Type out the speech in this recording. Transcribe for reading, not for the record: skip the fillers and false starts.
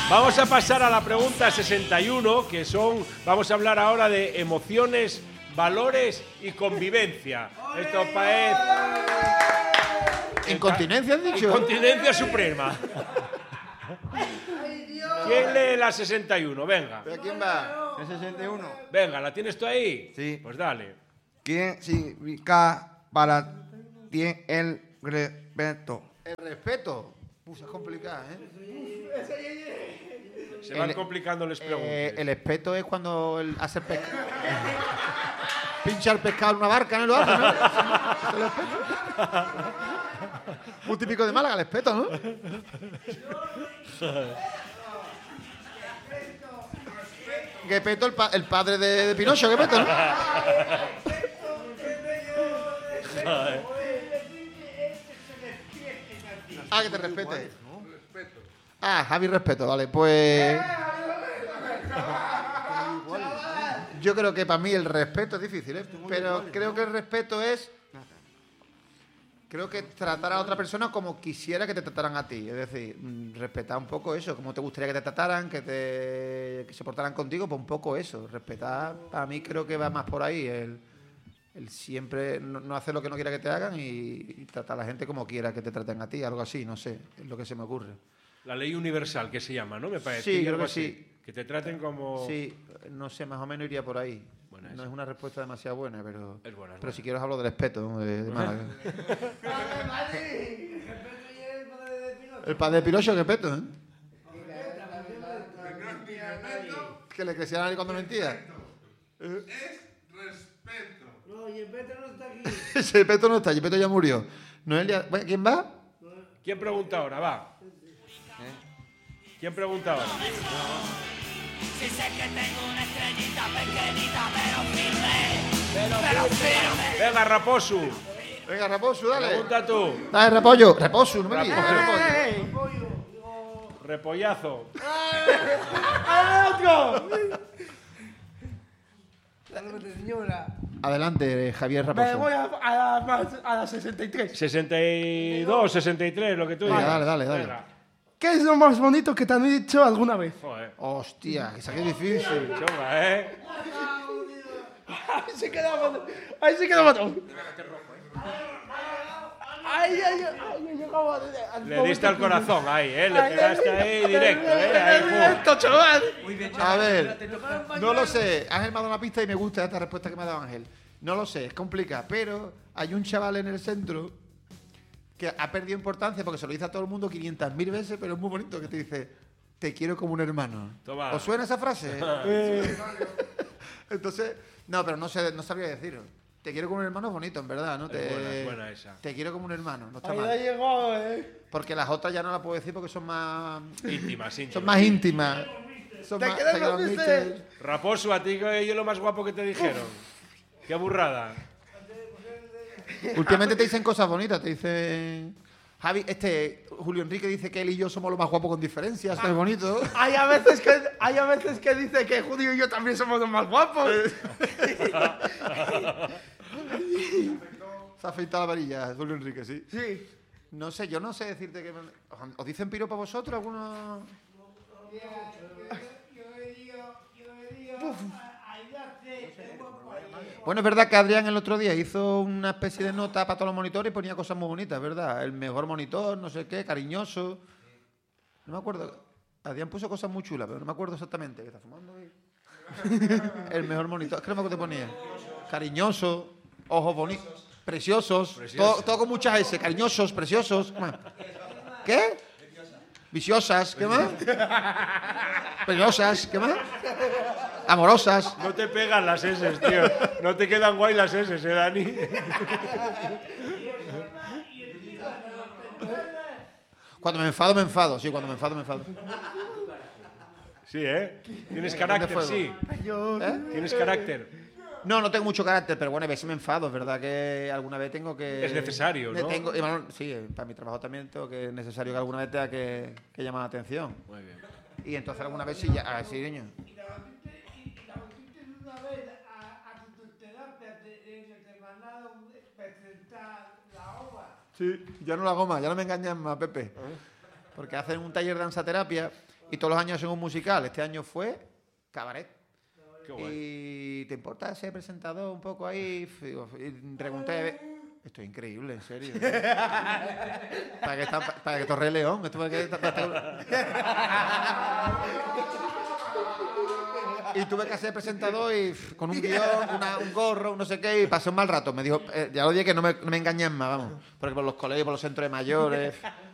Vamos a pasar a la pregunta 61, que son... Vamos a hablar ahora de emociones, valores y convivencia. Esto es... ¿Incontinencia has dicho? Incontinencia suprema. ¿Quién lee la 61? Venga. ¿Pero quién va? ¿El 61? Venga, ¿la tienes tú ahí? Sí. Pues dale. ¿Quién significa para ti el respeto? El respeto. Es complicado, ¿eh? Se van complicando las preguntas. El respeto es cuando hace el pescado. Pincha el pescado en una barca, ¿no? Lo hace, ¿no? ¿Es el respeto? Muy típico de Málaga, el respeto, ¿no? Gepetto, el padre de Pinocho, Gepetto, ¿no? Ah, que te respete. Ah, Javi respeto, vale, pues... Yo creo que para mí el respeto es difícil, ¿eh? Pero creo que el respeto es... Creo que tratar a otra persona como quisiera que te trataran a ti. Es decir, respetar un poco eso, como te gustaría que te trataran, que se portaran contigo, pues un poco eso. Respetar, a mí creo que va más por ahí. El siempre no hacer lo que no quiera que te hagan y tratar a la gente como quiera que te traten a ti, algo así, no sé, es lo que se me ocurre. La ley universal, que se llama, ¿no? Me parece. Sí, creo algo que así. sí. Que te traten como... Sí, no sé, más o menos iría por ahí. Buena No esa. es una respuesta demasiado buena, pero... Es buena, es pero buena. si quieres hablo del respeto, de Málaga. El padre de Pinocho, que peto, ¿eh? Que le crecía la nariz cuando mentía. Es respeto. No, y el Petro no está aquí. Ese Peto no está, el Peto ya murió. Noelia, ¿quién va? ¿Quién pregunta ahora? Va. ¿Quién pregunta ahora? Si sé que tengo una estrellita pequeñita, pero firme. Venga, Raposu. Venga, Raposo, dale. Pregunta tú. Dale, Repollo. Reposo, no me digas. Repollazo. Salve, señora. Adelante, Javier Me Raposo. voy a la 63. 62, 63, lo que tú Venga, digas. dale. Venga. ¿Qué es lo más bonito que te han dicho alguna vez? Joder. Hostia, esa que difícil. Chunga, ¿eh? Ahí se queda matón. Ay, llegaba Le diste al corazón ahí, ¿eh? Le pegaste ahí directo, ¿eh? Ahí, pum. Esto, chaval. A ver, no lo sé. Ángel me ha dado una pista y me gusta esta respuesta que me ha dado Ángel. No lo sé, es complicado, pero hay un chaval en el centro que ha perdido importancia porque se lo dice a todo el mundo 500.000 veces, pero es muy bonito que te dice, te quiero como un hermano. Toma. ¿Os suena esa frase? Entonces, no, pero no sabría decirlo. Te quiero como un hermano es bonito, en verdad, ¿no? Es buena esa. Te quiero como un hermano, no está Ahí la mal. llegó, Porque las otras ya no las puedo decir porque son más... Íntimas. Son más íntimas. Son ¿Te más... quedas te con quedas usted? mister. Raposo, a ti que yo lo más guapo que te dijeron. Qué burrada. Últimamente te dicen cosas bonitas, te dicen... Julio Enrique dice que él y yo somos los más guapos con diferencia, eso es bonito. Hay a veces que dice que Julio y yo también somos los más guapos. Se ha afeitado la varilla, Julio Enrique, sí. Sí. No sé, yo no sé decirte que... ¿Os dicen piropa vosotros algunos? Bueno, es verdad que Adrián el otro día hizo una especie de nota para todos los monitores y ponía cosas muy bonitas, ¿verdad? El mejor monitor, no sé qué, cariñoso. No me acuerdo. Adrián puso cosas muy chulas, pero no me acuerdo exactamente. ¿Qué está fumando ahí? El mejor monitor. Es que no me acuerdo qué ponía. Cariñoso, ojos bonitos, preciosos. Todo con muchas S. Cariñosos, preciosos. ¿Qué más? ¿Qué? Viciosas. ¿Qué más? Peligrosas. ¿Qué más? Amorosas. No te pegan las S, tío. No te quedan guay las S, Dani. Cuando me enfado, me enfado. Sí, cuando me enfado, me enfado. Sí, ¿eh? Tienes carácter, fuego. sí. ¿Eh? Tienes carácter. No tengo mucho carácter, pero bueno, a veces me enfado. Es verdad que alguna vez tengo que... Es necesario, ¿no? y bueno, sí, para mi trabajo también tengo que es necesario que alguna vez tenga que llamar la atención. Muy bien. Y entonces alguna vez sí, ya... sí, niño. ¿Y la batiste una vez a tu terapia te mandaron presentar la obra? Sí, ya no lo hago más, ya no me engañan más, Pepe. Porque hacen un taller de danzaterapia Y todos los años hacen un musical. Este año fue cabaret. Qué guay. Y ¿te importa ser presentador un poco ahí? Y pregunté... Esto es increíble, en serio. Para que Torre León. Esto para que... Y tuve que ser presentador y con un guión, un gorro, un no sé qué, y pasé un mal rato. Me dijo, ya lo dije que no me engañen más, vamos. Porque por los colegios, por los centros de mayores,